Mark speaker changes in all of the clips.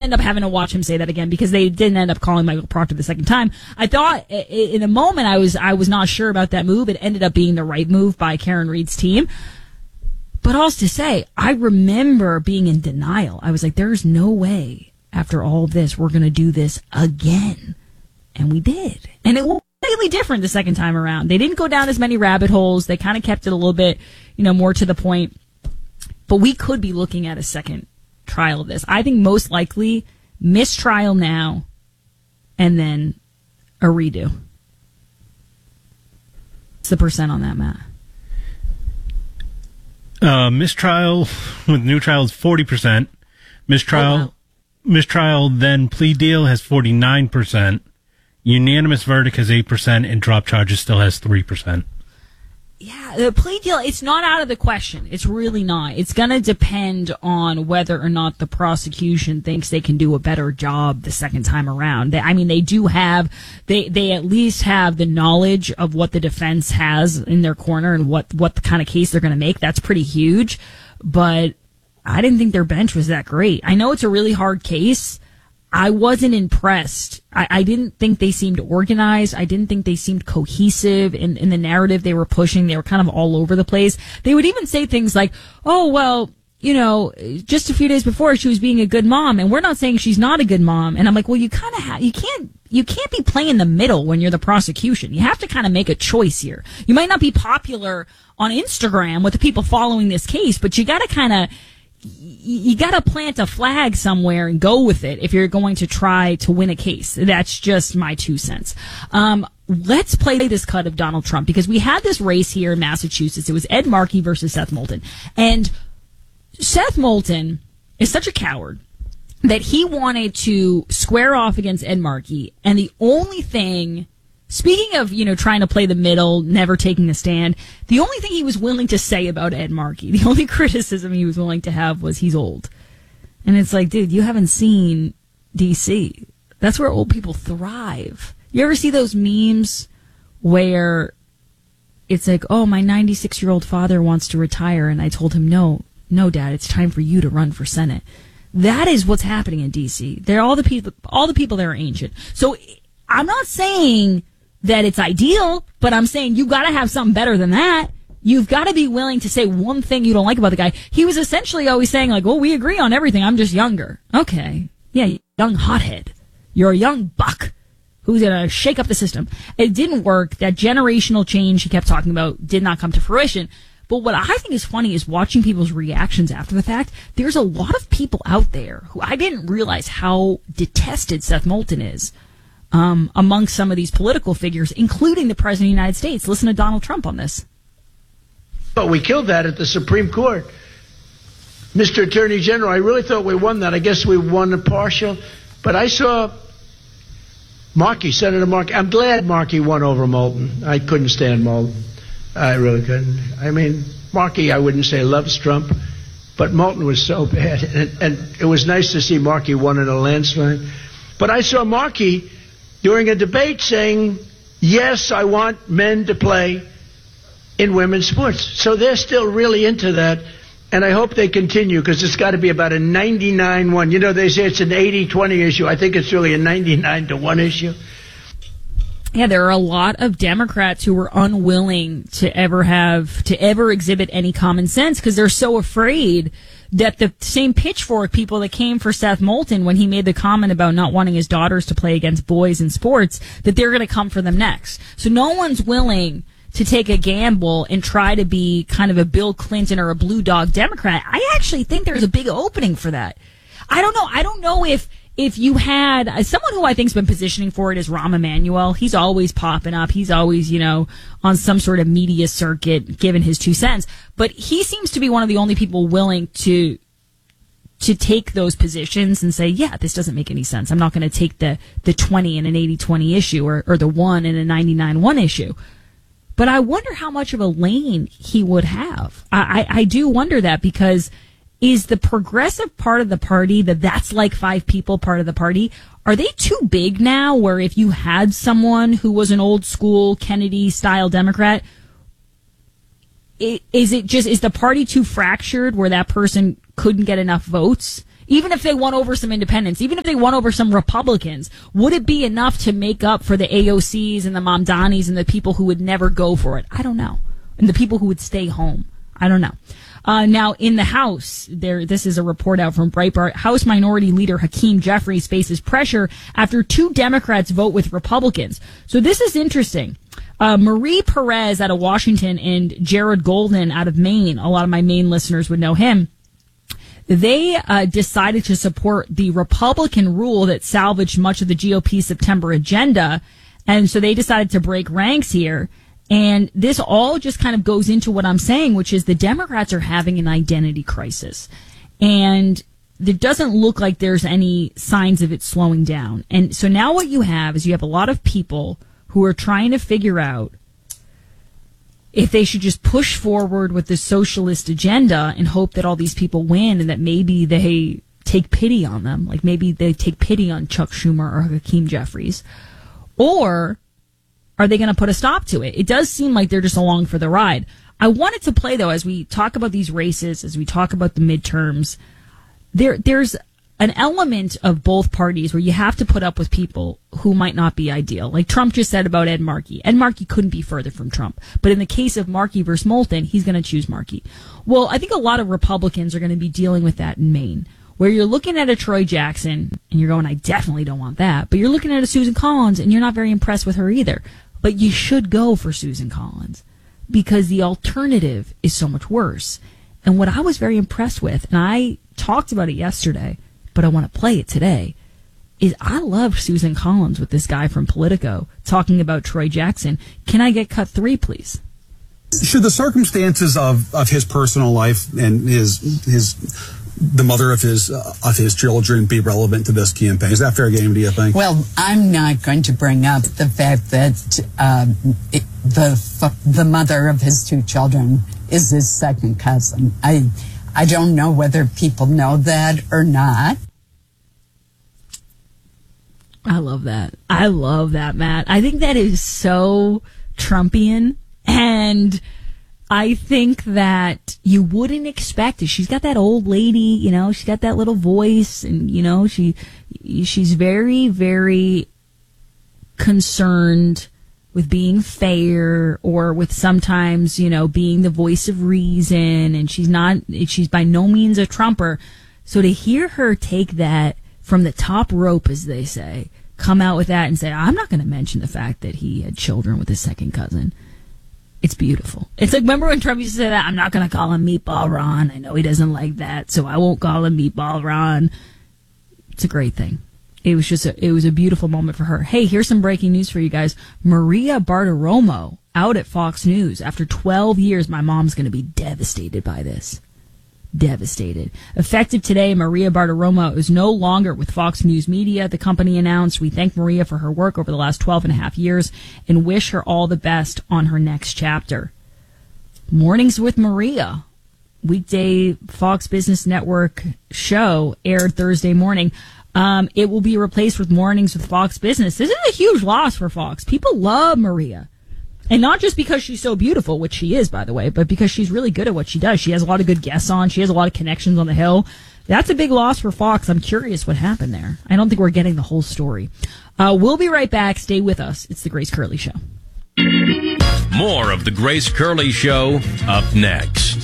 Speaker 1: end up having to watch him say that again because they didn't end up calling Michael Proctor the second time. I thought in a moment I was not sure about that move. It ended up being the right move by Karen Reed's team. But also to say, I remember being in denial. I was like, there's no way after all of this we're going to do this again. And we did. And it was completely different the second time around. They didn't go down as many rabbit holes. They kind of kept it a little bit, more to the point. But we could be looking at a second trial of this. I think most likely mistrial now and then a redo. What's the percent on that, Matt?
Speaker 2: Mistrial with new trial is 40%. Mistrial then plea deal has 49%. Unanimous verdict has 8%, and drop charges still has 3%.
Speaker 1: Yeah, the plea deal, it's not out of the question. It's really not. It's going to depend on whether or not the prosecution thinks they can do a better job the second time around. They do have, they at least have the knowledge of what the defense has in their corner and what the kind of case they're going to make. That's pretty huge. But I didn't think their bench was that great. I know it's a really hard case. I wasn't impressed. I didn't think they seemed organized. I didn't think they seemed cohesive in the narrative they were pushing. They were kind of all over the place. They would even say things like, oh, well, just a few days before she was being a good mom, and we're not saying she's not a good mom. And I'm like, well, you kind of you can't be playing the middle when you're the prosecution. You have to kind of make a choice here. You might not be popular on Instagram with the people following this case, but you got to you got to plant a flag somewhere and go with it if you're going to try to win a case. That's just my 2 cents. Let's play this cut of Donald Trump because we had this race here in Massachusetts. It was Ed Markey versus Seth Moulton. And Seth Moulton is such a coward that he wanted to square off against Ed Markey. And the only thing, speaking of, trying to play the middle, never taking a stand, the only thing he was willing to say about Ed Markey, the only criticism he was willing to have was he's old. And it's like, dude, you haven't seen D.C. That's where old people thrive. You ever see those memes where it's like, oh, my 96-year-old father wants to retire, and I told him, no, Dad, it's time for you to run for Senate. That is what's happening in D.C. They're all the people there are ancient. So I'm not saying that it's ideal, but I'm saying you got to have something better than that. You've got to be willing to say one thing you don't like about the guy. He was essentially always saying, like, well, we agree on everything. I'm just younger. Okay. Yeah, young hothead. You're a young buck who's going to shake up the system. It didn't work. That generational change he kept talking about did not come to fruition. But what I think is funny is watching people's reactions after the fact. There's a lot of people out there who I didn't realize how detested Seth Moulton is. Among some of these political figures, including the President of the United States. Listen to Donald Trump on this.
Speaker 3: But we killed that at the Supreme Court. Mr. Attorney General, I really thought we won that. I guess we won a partial. But I saw Markey, Senator Markey. I'm glad Markey won over Moulton. I couldn't stand Moulton. I really couldn't. Markey, I wouldn't say loves Trump, but Moulton was so bad. And it was nice to see Markey won in a landslide. But I saw Markey during a debate saying, yes, I want men to play in women's sports. So they're still really into that, and I hope they continue because it's got to be about a 99-1. They say it's an 80-20 issue. I think it's really a 99-1 issue.
Speaker 1: Yeah, there are a lot of Democrats who were unwilling to ever exhibit any common sense because they're so afraid that the same pitchfork people that came for Seth Moulton when he made the comment about not wanting his daughters to play against boys in sports, that they're going to come for them next. So no one's willing to take a gamble and try to be kind of a Bill Clinton or a blue dog Democrat. I actually think there's a big opening for that. I don't know if you had someone who I think's been positioning for it is Rahm Emanuel. He's always popping up. He's always, on some sort of media circuit giving his 2 cents. But he seems to be one of the only people willing to take those positions and say, yeah, this doesn't make any sense. I'm not going to take the 20 in an 80-20 issue or the 1 in a 99-1 issue. But I wonder how much of a lane he would have. I do wonder that because is the progressive part of the party, that's like 5 people part of the party, are they too big now where if you had someone who was an old school Kennedy-style Democrat, is the party too fractured where that person couldn't get enough votes? Even if they won over some independents, even if they won over some Republicans, would it be enough to make up for the AOCs and the Mamdanis and the people who would never go for it? I don't know. And the people who would stay home. I don't know. Now, in the House, this is a report out from Breitbart. House Minority Leader Hakeem Jeffries faces pressure after 2 Democrats vote with Republicans. So this is interesting. Marie Perez out of Washington and Jared Golden out of Maine, a lot of my Maine listeners would know him, they decided to support the Republican rule that salvaged much of the GOP September agenda. And so they decided to break ranks here. And this all just kind of goes into what I'm saying, which is the Democrats are having an identity crisis. And it doesn't look like there's any signs of it slowing down. And so now what you have is you have a lot of people who are trying to figure out if they should just push forward with the socialist agenda and hope that all these people win and that maybe they take pity on them. Like maybe they take pity on Chuck Schumer or Hakeem Jeffries. Or are they going to put a stop to it? It does seem like they're just along for the ride. I wanted to play, though, as we talk about these races, as we talk about the midterms, there's an element of both parties where you have to put up with people who might not be ideal. Like Trump just said about Ed Markey. Ed Markey couldn't be further from Trump. But in the case of Markey versus Moulton, he's going to choose Markey. Well, I think a lot of Republicans are going to be dealing with that in Maine, where you're looking at a Troy Jackson and you're going, I definitely don't want that. But you're looking at a Susan Collins and you're not very impressed with her either. But you should go for Susan Collins because the alternative is so much worse. And what I was very impressed with, and I talked about it yesterday, but I want to play it today, is I loved Susan Collins with this guy from Politico talking about Troy Jackson. Can I get cut 3, please?
Speaker 4: Should the circumstances of his personal life and the mother of his children be relevant to this campaign? Is that fair game, do you think?
Speaker 5: Well, I'm not going to bring up the fact that the mother of his 2 children is his second cousin. I don't know whether people know that or not.
Speaker 1: I love that. I love that, Matt. I think that is so Trumpian, and I think that you wouldn't expect it. She's got that old lady, she's got that little voice, and, she's very, very concerned with being fair or with sometimes, being the voice of reason, and she's by no means a Trumper. So to hear her take that from the top rope, as they say, come out with that and say, I'm not going to mention the fact that he had children with his second cousin. It's beautiful. It's like, remember when Trump used to say that? I'm not going to call him Meatball Ron. I know he doesn't like that, so I won't call him Meatball Ron. It's a great thing. It was a beautiful moment for her. Hey, here's some breaking news for you guys. Maria Bartiromo out at Fox News. After 12 years, my mom's going to be devastated by this. Devastated. Effective today, Maria Bartiromo is no longer with Fox News Media. The company announced, we thank Maria for her work over the last 12 and a half years and wish her all the best on her next chapter. Mornings with Maria, weekday Fox Business Network show, aired Thursday morning. It will be replaced with Mornings with Fox Business. This is a huge loss for Fox. People love Maria. And not just because she's so beautiful, which she is, by the way, but because she's really good at what she does. She has a lot of good guests on. She has a lot of connections on the Hill. That's a big loss for Fox. I'm curious what happened there. I don't think we're getting the whole story. We'll be right back. Stay with us. It's the Grace Curley Show.
Speaker 6: More of the Grace Curley Show up next.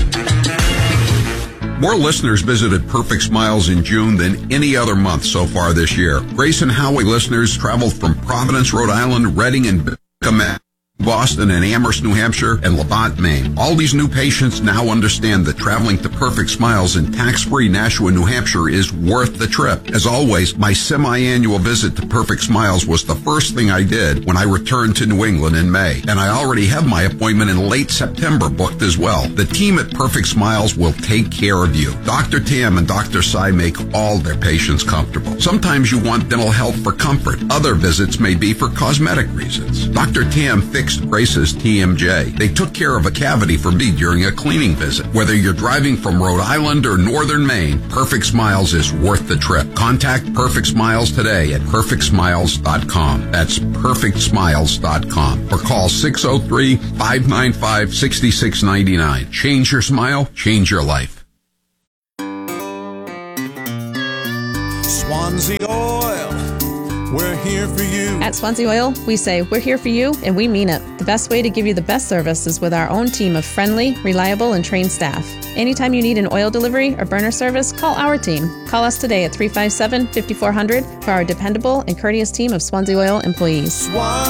Speaker 7: More listeners visited Perfect Smiles in June than any other month so far this year. Grace and Howie listeners traveled from Providence, Rhode Island, Reading, and Bickham, Boston and Amherst, New Hampshire, and Levant, Maine. All these new patients now understand that traveling to Perfect Smiles in tax-free Nashua, New Hampshire is worth the trip. As always, my semi-annual visit to Perfect Smiles was the first thing I did when I returned to New England in May. And I already have my appointment in late September booked as well. The team at Perfect Smiles will take care of you. Dr. Tam and Dr. Sai make all their patients comfortable. Sometimes you want dental health for comfort. Other visits may be for cosmetic reasons. Dr. Tam fixed Grace's TMJ. They took care of a cavity for me during a cleaning visit. Whether you're driving from Rhode Island or Northern Maine, Perfect Smiles is worth the trip. Contact Perfect Smiles today at perfectsmiles.com. That's perfectsmiles.com. Or call 603-595-6699. Change your smile, change your life.
Speaker 8: Swansea Oil, we're here for you.
Speaker 9: At Swansea Oil, we say we're here for you, and we mean it. The best way to give you the best service is with our own team of friendly, reliable, and trained staff. Anytime you need an oil delivery or burner service, call our team. Call us today at 357-5400 for our dependable and courteous team of Swansea Oil employees.